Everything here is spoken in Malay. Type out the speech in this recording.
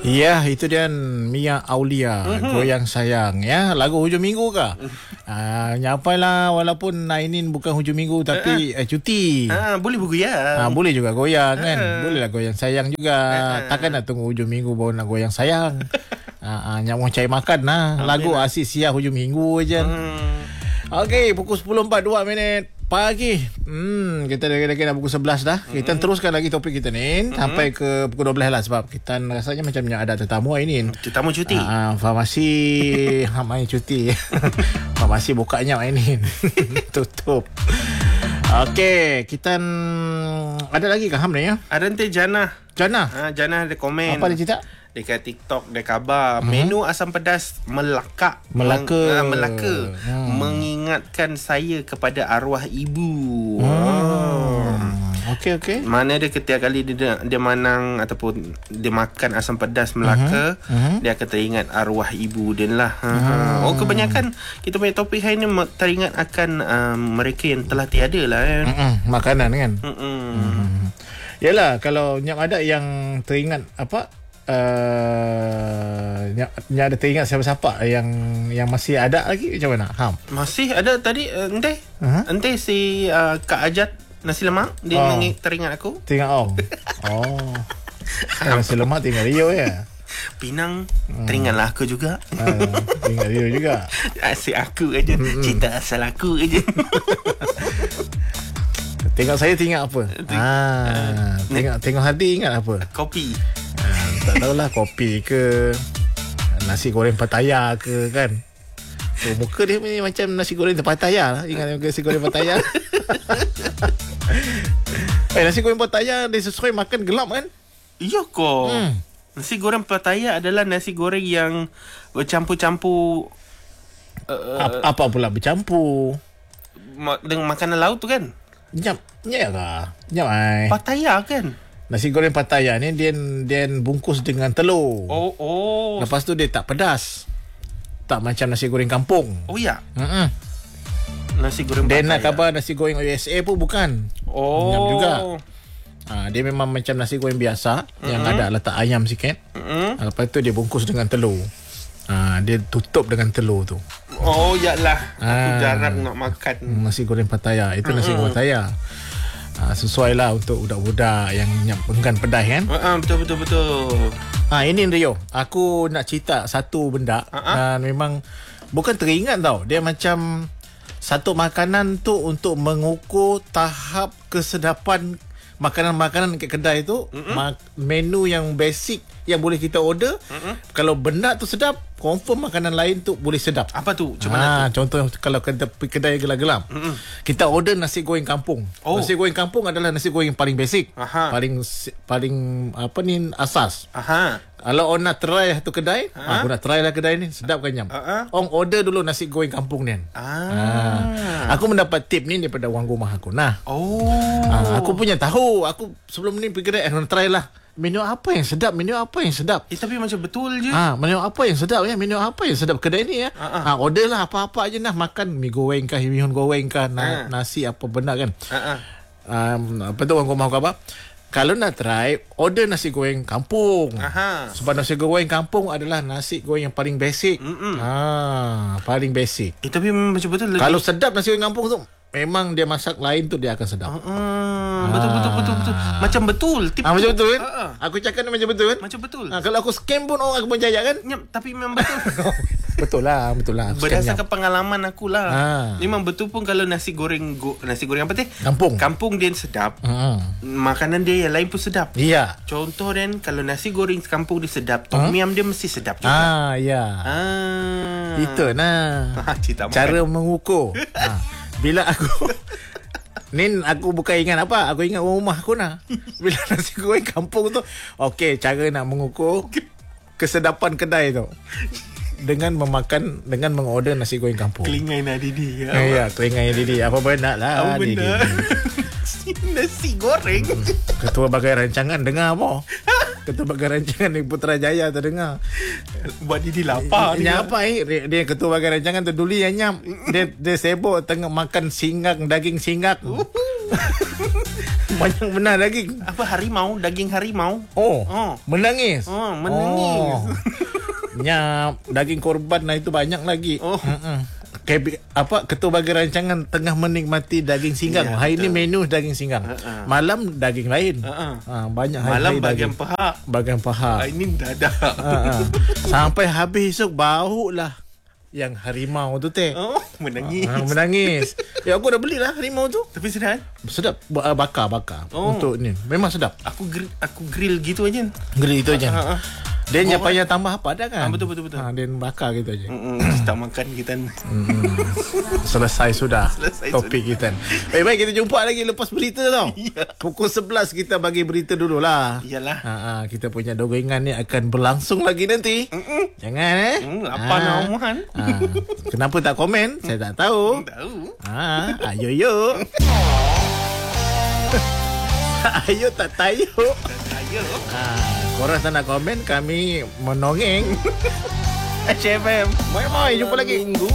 Ya, itu dia Mia Aulia, Goyang Sayang. Ya, lagu hujung minggu ke? Nyapailah walaupun Ainin bukan hujung minggu tapi cuti. Boleh bergoyang. Boleh juga goyang kan. Bolehlah goyang sayang juga. Takkan nak tunggu hujung minggu baru nak goyang sayang. Yang mau cari makan lah. Lagu asyik siap hujung minggu je. Okey, pukul 10.42 pagi. Kita dah pukul 11 dah. Kita teruskan lagi topik kita ni sampai ke pukul 12 lah, sebab kita rasanya macam ada tetamu hari ni. Tetamu cuti. Farmasi main cuti. Farmasi bukanya hari ni. Tutup. Okey, kita ada lagi ke Ham ni ya? Ada nanti Jana. Jana ada komen. Apa dia cerita? Dekat TikTok dia khabar menu asam pedas Melaka mengingatkan saya kepada arwah ibu. Okey. Mana dia setiap kali dia manang ataupun dia makan asam pedas Melaka, dia akan teringat arwah ibu dia lah. Kebanyakan kita punya topik hari ni teringat akan mereka yang telah tiada lah kan. Makanan kan. Yalah, kalau yang ada yang teringat apa, yang ada teringat siapa-siapa yang masih ada lagi macam mana? Masih ada tadi ente si Kak Ajat nasi lemak dia teringat aku. Teringat nasi lemak teringat Rio ya. Pinang teringatlah aku juga. Teringat Rio juga. Asyik aku aja. Cerita asal aku aja. Tengok saya teringat apa? Tengok hati ingat apa? Kopi. Tak tahulah, kopi ke nasi goreng Pattaya ke kan. Muka dia ni macam nasi goreng Pattaya lah. Ingat nasi goreng Pattaya. Nasi goreng Pattaya dia sesuai makan gelap kan? Iya kok. Nasi goreng Pattaya adalah nasi goreng yang bercampur-campur. Apa pula bercampur? Dengan makanan laut tu kan? Nyap Pattaya kan? Nasi goreng Pattaya ni dia bungkus dengan telur. Lepas tu dia tak pedas. Tak macam nasi goreng kampung. Oh ya. Nasi goreng Pattaya. Dia nak khabar nasi goreng USA pun bukan. Ayam juga. Dia memang macam nasi goreng biasa yang ada letak ayam sikit. Lepas tu dia bungkus dengan telur. Dia tutup dengan telur tu. Oh yalah. Aku jarang nak makan nasi goreng Pattaya. Itu nasi goreng Pattaya. Sesuai lah untuk budak-budak yang enggan pedas kan. Betul. Ini Rio, aku nak cerita satu benda. Dan memang bukan teringat tau. Dia macam satu makanan tu untuk mengukur tahap kesedapan makanan-makanan kat kedai tu. Menu yang basic yang boleh kita order. Kalau benda tu sedap, confirm makanan lain tu boleh sedap. Apa tu? Macam contoh kalau kedai gelap-gelap, kita order nasi goreng kampung. Nasi goreng kampung adalah nasi goreng yang paling basic. Paling apa ni, asas. Kalau orang nak try satu kedai, aku nak try lah kedai ni, sedap kan nyam. Orang order dulu nasi goreng kampung ni. Aku mendapat tip ni daripada orang rumah aku. Aku punya tahu. Aku sebelum ni pergi kedai, aku nak try lah menu apa yang sedap. Tapi macam betul je. Menu apa yang sedap ya? Menu apa yang sedap kedai ni ya? Order lah apa-apa aje nak makan, mi goreng kah, bihun goreng kah, nasi apa benda kan. Apa tu orang rumah aku apa? Kalau nak try, order nasi goreng kampung. Sebab nasi goreng kampung adalah nasi goreng yang paling basic. Paling basic. Tapi memang macam betul. Kalau sedap nasi goreng kampung tu, memang dia masak lain tu dia akan sedap. Betul. Macam betul. Macam betul kan? Aku cakap ni macam betul kan? Macam betul. Kalau aku scam pun orang aku percaya kan? Tapi memang betul. Betul lah. Berdasarkan pengalaman aku lah. Memang betul pun kalau nasi goreng apa teh? Kampung dia sedap. Makanan dia yang lain pun sedap. Iya. Contoh Dan, kalau nasi goreng kampung dia sedap, tom yum dia mesti sedap juga. Itu nah. Cara mengukur. Bila aku aku bukan ingat apa, aku ingat rumah aku nah. Bila nasi goreng kampung tu, okey, cara nak mengukur kesedapan kedai tu dengan mengorder nasi goreng kampung. Kelingai nak Didi. Ya, kelingai Didi. Apa benda lah Didi. Nasi goreng. Ketua bagai rancangan dengar apa? Ketua bagai rancangan di Putrajaya terdengar. Buat Didi lapar. Apa dia ketua bagai rancangan tu dulu yang nyam. Dia sibuk tengah makan daging singgak. Banyak benar daging. Apa harimau? Daging harimau. Menangis. Menangis. Daging korban itu banyak lagi. Ketua Bagi Rancangan tengah menikmati daging singgang. Hari ini menu daging singgang. Malam daging lain. Banyak malam bagian paha. Bagian paha. Ini dadah. Sampai habis esok bau lah yang harimau tu teh. Menangis. Menangis. Ya aku dah belilah harimau tu. Tapi sedap. Sedap bakar untuk ni. Memang sedap. Aku grill gitu aja. Grill itu aja. Dia tak payah tambah apa dah kan. Betul. Dia bakar gitu aja. Tak makan kita. Selesai sudah topik kita. Baik kita jumpa lagi lepas berita tau. Pukul 11 kita bagi berita dululah. Iyalah. Kita punya dogengan ni akan berlangsung lagi nanti. Jangan apa nauman. Kenapa tak komen? Saya tak tahu. Ayo. Ayo tak tayo. Korang tak nak komen, kami menongeng. HFM. Bye-bye, jumpa lagi. Minggu.